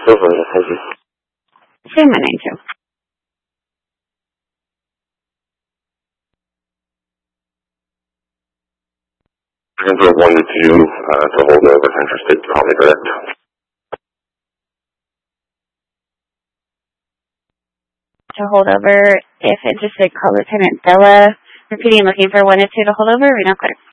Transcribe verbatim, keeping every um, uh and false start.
Over, thank you. Say my name too. Number one to two, uh, to hold over interested, probably correct. To hold over, if interested, call Lieutenant Bella. Repeating, looking for one to two to hold over, we not clear.